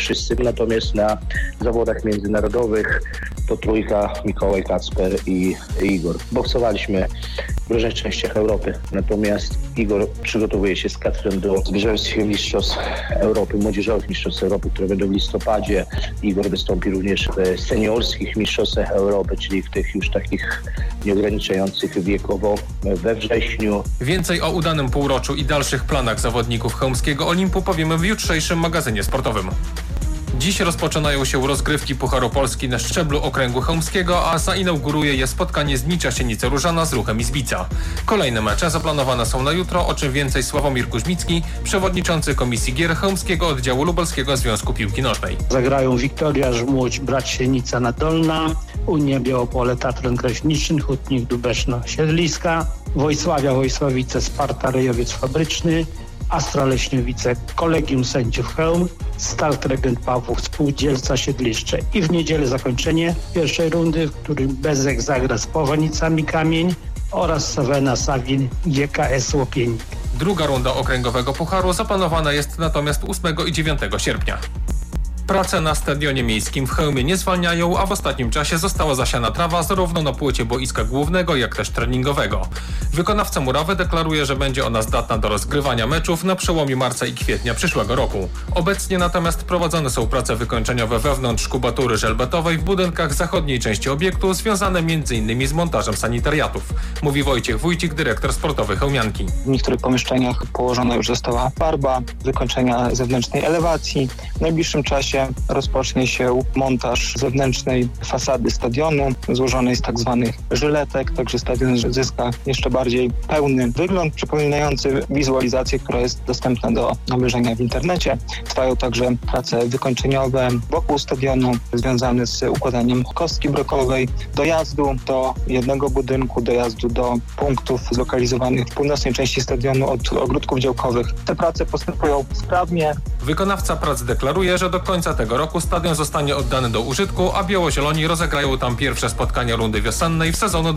wszyscy. Natomiast na zawodach międzynarodowych to trójka: Mikołaj, Kacper i Igor. Boksowaliśmy w różnych częściach Europy. Natomiast Igor przygotowuje się z Kacprem do zbliżających mistrzostw Europy, młodzieżowych mistrzostw Europy, które będą w listopadzie. Igor wystąpi również w seniorskich mistrzostwach Europy, czyli w tych już takich nieograniczających wiekowo we wrześniu. Więcej o udanym półroczu i dalszych planach zawodników chełmskiego Olimpu powiemy w jutrzejszym magazynie sportowym. Dziś rozpoczynają się rozgrywki Pucharu Polski na szczeblu okręgu chełmskiego, a zainauguruje je spotkanie z Nicza Sienice-Różana z Ruchem Izbica. Kolejne mecze zaplanowane są na jutro, o czym więcej Sławomir Kuźmicki, przewodniczący Komisji Gier Chełmskiego Oddziału Lubelskiego Związku Piłki Nożnej. Zagrają Wiktoria Żmudź, Brać Sienica Nadolna, Unia Białopole Tatran Kraśniczyn, Hutnik Dubeszno Siedliska, Wojsławia Wojsławice, Sparta Rejowiec Fabryczny, Astra Leśniowice, Kolegium Sędziów Chełm, Start Regent Pawłów, Spółdzielca Siedliszcze. I w niedzielę zakończenie pierwszej rundy, w którym Bezek zagra z Powanicami Kamień oraz Sawena Sawin GKS Łopiennik. Druga runda okręgowego pucharu zaplanowana jest natomiast 8 i 9 sierpnia. Prace na stadionie miejskim w Chełmie nie zwalniają, a w ostatnim czasie została zasiana trawa zarówno na płycie boiska głównego, jak też treningowego. Wykonawca murawy deklaruje, że będzie ona zdatna do rozgrywania meczów na przełomie marca i kwietnia przyszłego roku. Obecnie natomiast prowadzone są prace wykończeniowe wewnątrz kubatury żelbetowej w budynkach zachodniej części obiektu, związane m.in. z montażem sanitariatów. Mówi Wojciech Wójcik, dyrektor sportowy Chełmianki. W niektórych pomieszczeniach położona już została farba, wykończenia zewnętrznej elewacji. W najbliższym czasie rozpocznie się montaż zewnętrznej fasady stadionu, złożonej z tak zwanych żyletek, także stadion zyska jeszcze bardziej pełny wygląd, przypominający wizualizację, która jest dostępna do obejrzenia w internecie. Trwają także prace wykończeniowe wokół stadionu, związane z układaniem kostki blokowej, dojazdu do jednego budynku, dojazdu do punktów zlokalizowanych w północnej części stadionu od ogródków działkowych. Te prace postępują sprawnie. Wykonawca prac deklaruje, że do końca tego roku stadion zostanie oddany do użytku, a biało-zieloni rozegrają tam pierwsze spotkania rundy wiosennej w sezonu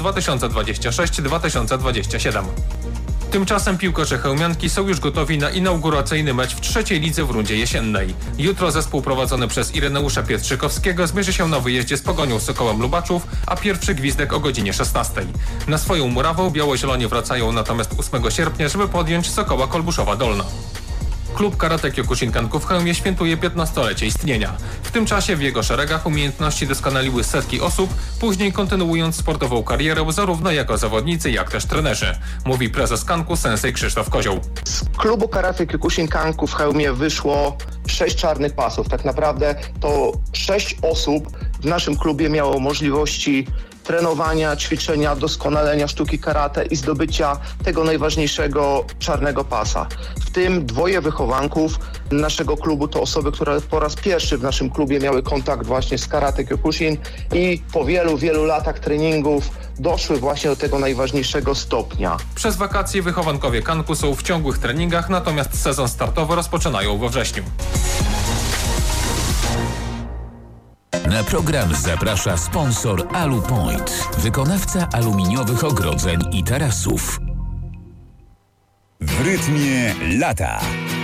2026-2027. Tymczasem piłkarze chełmianki są już gotowi na inauguracyjny mecz w trzeciej lidze w rundzie jesiennej. Jutro zespół prowadzony przez Ireneusza Pietrzykowskiego zmierzy się na wyjeździe z Pogonią Sokołem Lubaczów, a pierwszy gwizdek o godzinie 16. Na swoją murawę biało-zieloni wracają natomiast 8 sierpnia, żeby podjąć Sokoła Kolbuszowa Dolna. Klub Karate Kyokushinkanku w Chełmie świętuje 15-lecie istnienia. W tym czasie w jego szeregach umiejętności doskonaliły setki osób, później kontynuując sportową karierę zarówno jako zawodnicy, jak też trenerzy. Mówi prezes Kanku sensei Krzysztof Kozioł. Z klubu Karate Kyokushinkanku w Chełmie wyszło 6 czarnych pasów. Tak naprawdę to 6 osób w naszym klubie miało możliwości trenowania, ćwiczenia, doskonalenia sztuki karate i zdobycia tego najważniejszego czarnego pasa. W tym 2 wychowanków naszego klubu to osoby, które po raz pierwszy w naszym klubie miały kontakt właśnie z karate Kyokushin i po wielu latach treningów doszły właśnie do tego najważniejszego stopnia. Przez wakacje wychowankowie Kanku są w ciągłych treningach, natomiast sezon startowy rozpoczynają we wrześniu. Na program zaprasza sponsor Alupoint, wykonawca aluminiowych ogrodzeń i tarasów. W rytmie lata.